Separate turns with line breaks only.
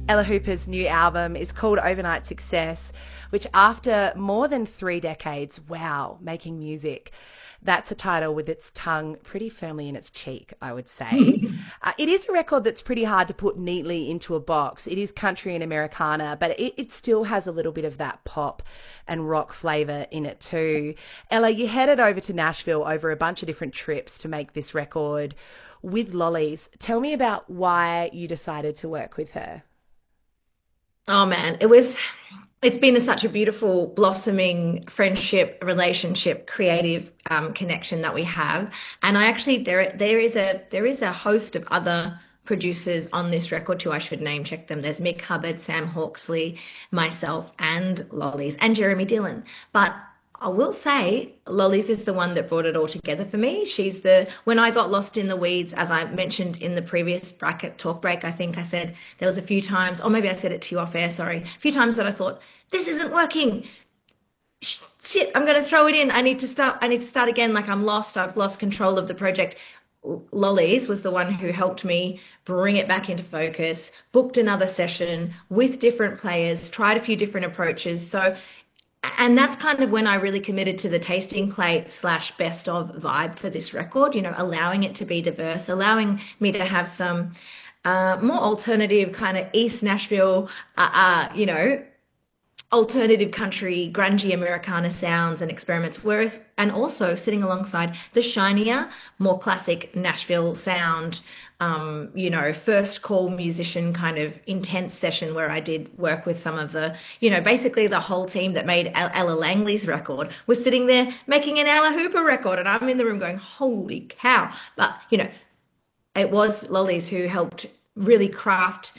Ella Hooper's new album is called Overnight Success, which after more than 3 decades, wow, making music, that's a title with its tongue pretty firmly in its cheek, I would say. It is a record that's pretty hard to put neatly into a box. It is country and Americana, but it still has a little bit of that pop and rock flavour in it too. Ella, you headed over to Nashville over a bunch of different trips to make this record with Lollies. Tell me about why you decided to work with her.
Oh man, it's been such a beautiful blossoming friendship, relationship, creative connection that we have. And I actually there is a host of other producers on this record too. I should name check them. There's Mick Hubbard, Sam Hawksley, myself, and Lollies, and Jeremy Dillon. But I will say, Lollies is the one that brought it all together for me. When I got lost in the weeds, as I mentioned in the previous bracket talk break, I think I said there was a few times, or maybe I said it to you off air, sorry, a few times that I thought, this isn't working. Shit, I'm going to throw it in. I need to start again. Like I'm lost. I've lost control of the project. Lollies was the one who helped me bring it back into focus, booked another session with different players, tried a few different approaches. And that's kind of when I really committed to the tasting plate slash best of vibe for this record, allowing it to be diverse, allowing me to have some more alternative kind of East Nashville, alternative country, grungy Americana sounds and experiments, and also sitting alongside the shinier, more classic Nashville sound, first call musician kind of intense session where I did work with some of basically the whole team that made Ella Langley's record was sitting there making an Ella Hooper record. And I'm in the room going, holy cow. But, it was Lollies who helped really craft